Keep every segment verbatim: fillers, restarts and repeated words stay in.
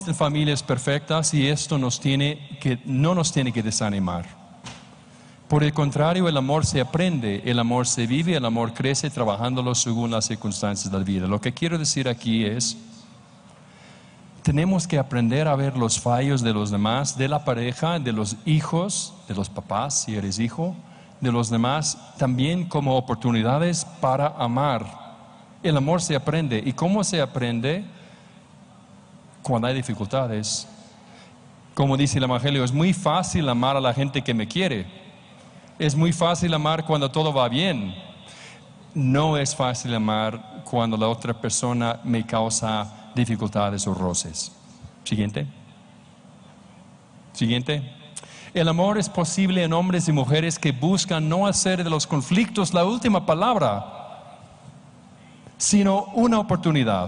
En familias perfectas y esto nos tiene que, no nos tiene que desanimar. Por el contrario, el amor se aprende, el amor se vive, el amor crece trabajándolo según las circunstancias de la vida. Lo que quiero decir aquí es, tenemos que aprender a ver los fallos de los demás, de la pareja, de los hijos, de los papás, si eres hijo, de los demás, también como oportunidades para amar. El amor se aprende. ¿Y cómo se aprende? Cuando hay dificultades. Como dice el Evangelio, es muy fácil amar a la gente que me quiere. Es muy fácil amar cuando todo va bien. No es fácil amar cuando la otra persona me causa dificultades o roces. Siguiente. Siguiente. El amor es posible en hombres y mujeres que buscan no hacer de los conflictos la última palabra, sino una oportunidad.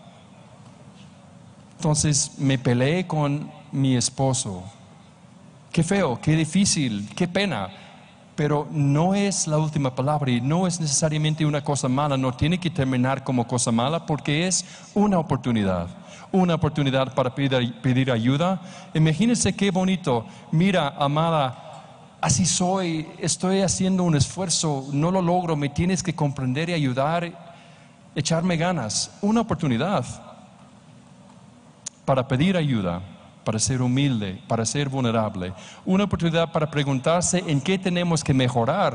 Entonces me peleé con mi esposo. Qué feo, qué difícil, qué pena. Pero no es la última palabra y no es necesariamente una cosa mala. No tiene que terminar como cosa mala porque es una oportunidad. Una oportunidad para pedir, pedir ayuda. Imagínense qué bonito. Mira, amada, así soy. Estoy haciendo un esfuerzo. No lo logro. Me tienes que comprender y ayudar. Echarme ganas. Una oportunidad para pedir ayuda, para ser humilde, para ser vulnerable. Una oportunidad para preguntarse en qué tenemos que mejorar.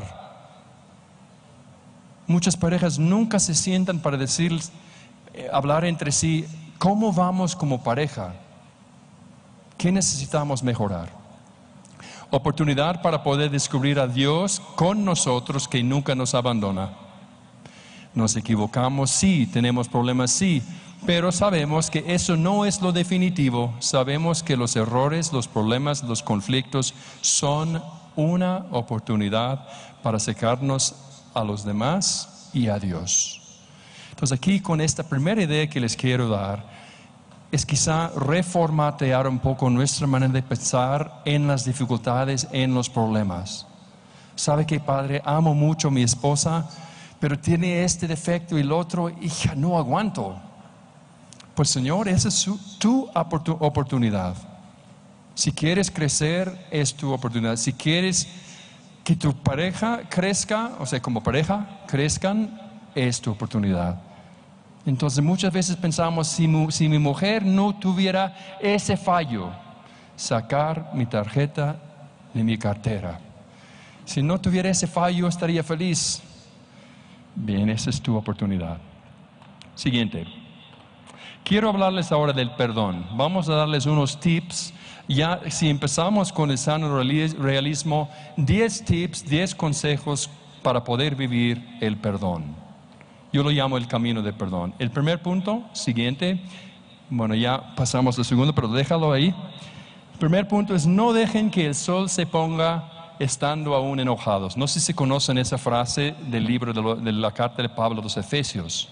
Muchas parejas nunca se sientan para decir, eh, hablar entre sí, ¿cómo vamos como pareja? ¿Qué necesitamos mejorar? Oportunidad para poder descubrir a Dios con nosotros que nunca nos abandona. Nos equivocamos, sí, tenemos problemas, sí. Pero sabemos que eso no es lo definitivo. Sabemos que los errores, los problemas, los conflictos son una oportunidad para acercarnos a los demás y a Dios. Entonces aquí con esta primera idea que les quiero dar es quizá reformatear un poco nuestra manera de pensar en las dificultades, en los problemas. ¿Sabe qué, padre? Amo mucho a mi esposa, pero tiene este defecto y el otro, hija, no aguanto. Pues Señor, esa es su, tu oportunidad. Si quieres crecer, es tu oportunidad. Si quieres que tu pareja crezca, o sea, como pareja crezcan, es tu oportunidad. Entonces muchas veces pensamos, si, mu, si mi mujer no tuviera ese fallo, sacar mi tarjeta de mi cartera. Si no tuviera ese fallo, estaría feliz. Bien, esa es tu oportunidad. Siguiente. Quiero hablarles ahora del perdón. Vamos a darles unos tips. Ya si empezamos con el sano realismo, diez tips, diez consejos para poder vivir el perdón. Yo lo llamo el camino de perdón. El primer punto, siguiente. Bueno, ya pasamos al segundo, pero déjalo ahí. El primer punto es: no dejen que el sol se ponga estando aún enojados. No sé si conocen esa frase del libro de, lo, de la carta de Pablo a los Efesios.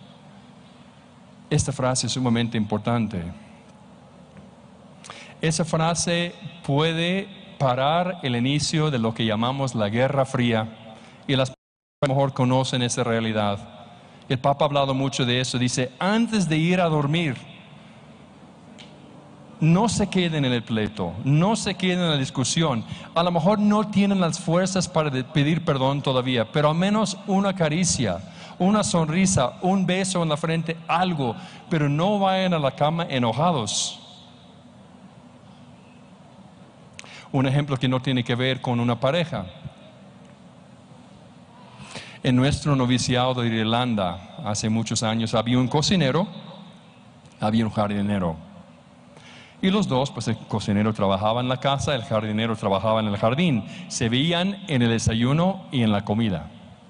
Esta frase es sumamente importante. Esa frase puede parar el inicio de lo que llamamos la Guerra Fría, y las personas a lo mejor conocen esa realidad. El Papa ha hablado mucho de eso. Dice: antes de ir a dormir, no se queden en el pleito, no se queden en la discusión. A lo mejor no tienen las fuerzas para pedir perdón todavía, pero al menos una caricia, una sonrisa, un beso en la frente, algo. Pero no vayan a la cama enojados. Un ejemplo que no tiene que ver con una pareja. En nuestro noviciado de Irlanda, hace muchos años, había un cocinero, había un jardinero. Y los dos, pues el cocinero trabajaba en la casa, el jardinero trabajaba en el jardín. Se veían en el desayuno y en la comida.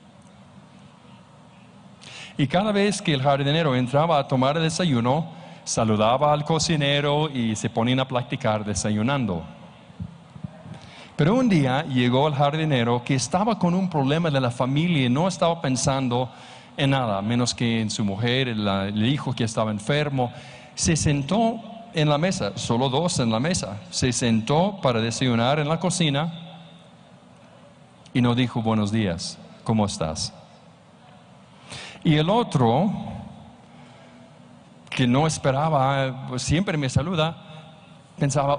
Y cada vez que el jardinero entraba a tomar el desayuno, saludaba al cocinero y se ponían a platicar desayunando. Pero un día llegó el jardinero que estaba con un problema de la familia y no estaba pensando en nada, menos que en su mujer, el, el hijo que estaba enfermo. Se sentó en la mesa, solo dos en la mesa. Se sentó para desayunar en la cocina y no dijo buenos días, ¿cómo estás? Y el otro, que no esperaba, pues siempre me saluda, pensaba,